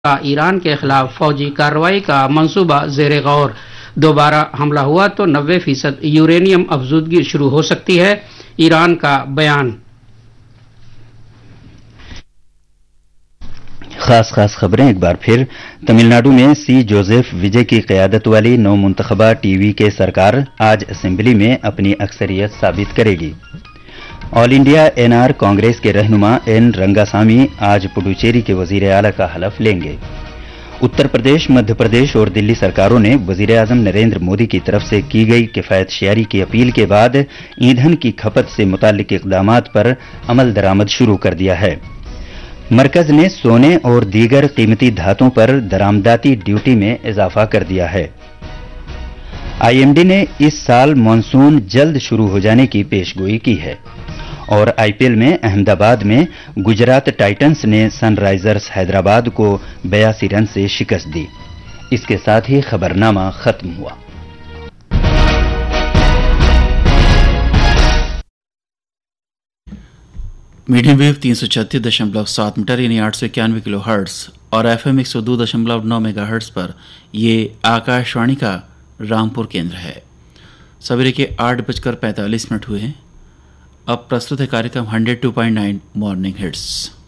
का ईरान के खिलाफ फौजी कार्रवाई का मंसूबा जेर गौर। दोबारा हमला हुआ तो 90% यूरेनियम अफजूदगी शुरू हो सकती है, ईरान का बयान। खास खबरें एक बार फिर। तमिलनाडु में सी जोसेफ विजय की क़यादत वाली नवमुंतखबा टीवी के सरकार आज असेंबली में अपनी अक्सरियत साबित करेगी। ऑल इंडिया एनआर कांग्रेस के रहनुमा एन रंगासामी आज पुडुचेरी के वजीर आला का हलफ लेंगे। उत्तर प्रदेश, मध्य प्रदेश और दिल्ली सरकारों ने वजीर आजम नरेंद्र मोदी की तरफ से की गई किफायत शेयरी की अपील के बाद ईंधन की खपत से मुताल्लिक इक़दामात पर अमल दरामद शुरू कर दिया है। मरकज ने सोने और दीगर कीमती धातुओं पर दरामदाती ड्यूटी में इजाफा कर दिया है। आईएमडी ने इस साल मानसून जल्द शुरू हो जाने की पेशगोई की है। और आईपीएल में अहमदाबाद में गुजरात टाइटंस ने सनराइजर्स हैदराबाद को 82 रन से शिकस्त दी। इसके साथ ही खबरनामा खत्म हुआ। मीडियम वेव 336.7 मीटर यानी 891 किलो हर्ट्स और एफएम 102.9 मेगाहर्ट्स पर ये आकाशवाणी का रामपुर केंद्र है। सवेरे के 8:45 हुए हैं। अब प्रस्तुत है कार्यक्रम 102.9 मॉर्निंग हिट्स।